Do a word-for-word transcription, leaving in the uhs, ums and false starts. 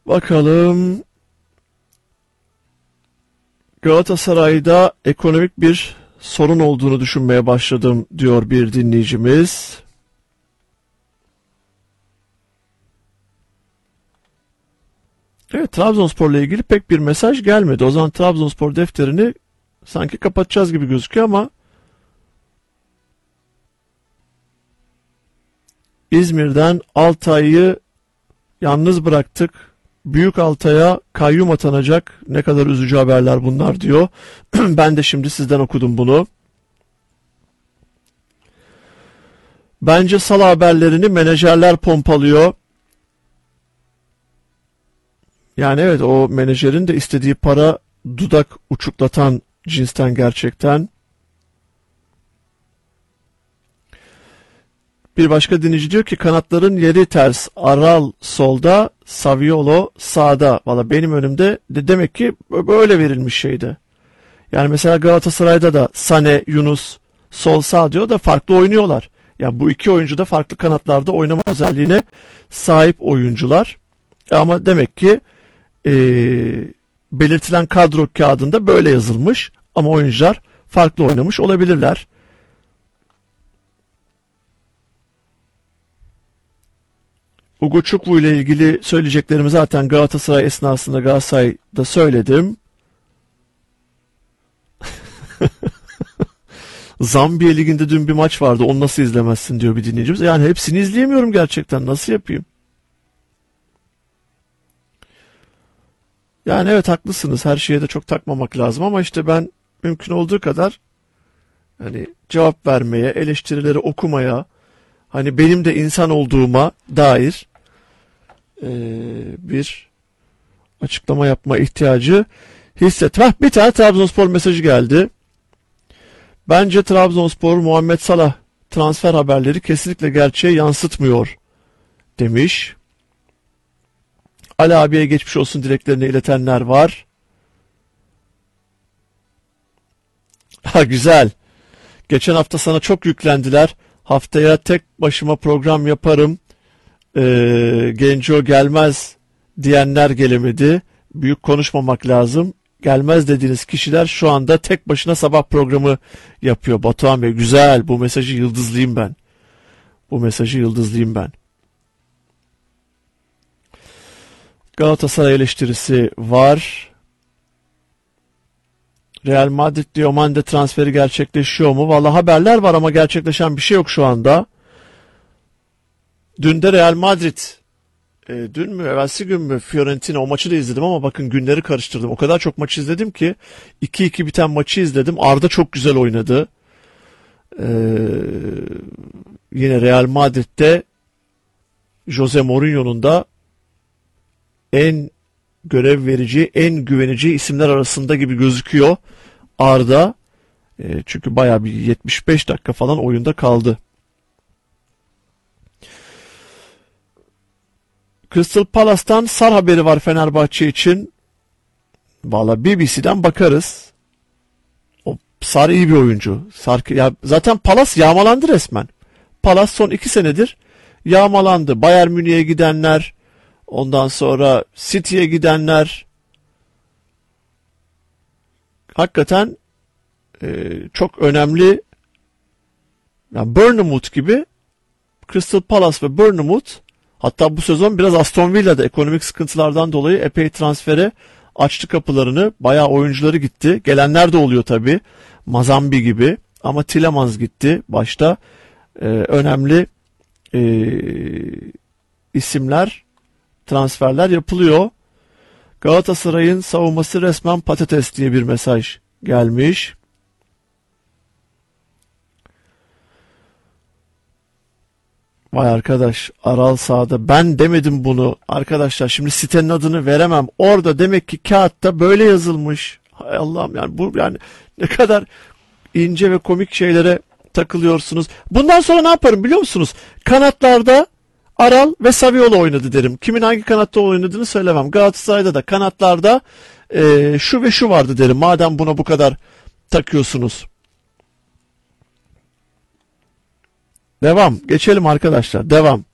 Bakalım. Galatasaray'da ekonomik bir sorun olduğunu düşünmeye başladım diyor bir dinleyicimiz. Evet, Trabzonspor'la ilgili pek bir mesaj gelmedi. O zaman Trabzonspor defterini sanki kapatacağız gibi gözüküyor ama İzmir'den Altay'ı yalnız bıraktık. Büyük Altay'a kayyum atanacak. Ne kadar üzücü haberler bunlar diyor. Ben de şimdi sizden okudum bunu. Bence Salah haberlerini menajerler pompalıyor. Yani evet, o menajerin de istediği para dudak uçuklatan cinsten gerçekten. Bir başka dinleyici diyor ki kanatların yeri ters. Aral solda, Saviolo sağda. Valla benim önümde de demek ki böyle verilmiş şeydi. Yani mesela Galatasaray'da da Sane, Yunus sol sağ diyor da farklı oynuyorlar. Yani bu iki oyuncu da farklı kanatlarda oynama özelliğine sahip oyuncular. Ama demek ki ee, belirtilen kadro kağıdında böyle yazılmış. Ama oyuncular farklı oynamış olabilirler. Ugo Çukwu ile ilgili söyleyeceklerimi zaten Galatasaray esnasında Galatasaray'da söyledim. Zambiya Ligi'nde dün bir maç vardı. Onu nasıl izlemezsin diyor bir dinleyicimiz. Yani hepsini izleyemiyorum gerçekten. Nasıl yapayım? Yani evet, haklısınız. Her şeye de çok takmamak lazım ama işte ben mümkün olduğu kadar hani cevap vermeye, eleştirileri okumaya, hani benim de insan olduğuma dair e, bir açıklama yapma ihtiyacı hissettim. Heh, bir tane Trabzonspor mesajı geldi. Bence Trabzonspor Muhammed Salah transfer haberleri kesinlikle gerçeği yansıtmıyor demiş. Ali abiye geçmiş olsun dileklerini iletenler var. Ha, güzel. Geçen hafta sana çok yüklendiler. Haftaya tek başıma program yaparım. Ee, Genco gelmez diyenler gelemedi. Büyük konuşmamak lazım. Gelmez dediğiniz kişiler şu anda tek başına sabah programı yapıyor. Batuhan Bey, güzel. Bu mesajı yıldızlayayım ben. Bu mesajı yıldızlayayım ben. Galatasaray eleştirisi var. Real Madrid diyor Mande transferi gerçekleşiyor mu? Vallahi haberler var ama gerçekleşen bir şey yok şu anda. Dün de Real Madrid, e, dün mü evvelsi gün mü Fiorentina, o maçı da izledim ama bakın günleri karıştırdım. O kadar çok maç izledim ki iki iki biten maçı izledim. Arda çok güzel oynadı. Ee, yine Real Madrid'de Jose Mourinho'nun da en görev verici, en güvenici isimler arasında gibi gözüküyor Arda. E, çünkü bayağı bir yetmiş beş dakika falan oyunda kaldı. Crystal Palace'tan Sar haberi var Fenerbahçe için. Valla B B C'den bakarız. O Sar iyi bir oyuncu. Sar, ya zaten Palace yağmalandı resmen. Palace son iki senedir yağmalandı. Bayern Münih'e gidenler, ondan sonra City'ye gidenler, hakikaten e, çok önemli. Yani Bournemouth gibi, Crystal Palace ve Bournemouth, hatta bu sezon biraz Aston Villa'da ekonomik sıkıntılardan dolayı epey transfere açtı kapılarını. Bayağı oyuncuları gitti. Gelenler de oluyor tabii. Mazambi gibi. Ama Tielemans gitti başta. Ee, önemli e, isimler, transferler yapılıyor. Galatasaray'ın savunması resmen patates diye bir mesaj gelmiş. Vay arkadaş, Aral sağda. Ben demedim bunu arkadaşlar. Şimdi sitenin adını veremem. Orada demek ki kağıtta böyle yazılmış. Hay Allah'ım, yani bu yani ne kadar ince ve komik şeylere takılıyorsunuz. Bundan sonra ne yaparım biliyor musunuz? Kanatlarda Aral ve Saviolo oynadı derim. Kimin hangi kanatta oynadığını söylemem. Galatasaray'da da kanatlarda e, şu ve şu vardı derim. Madem buna bu kadar takıyorsunuz. Devam. Geçelim arkadaşlar. Devam.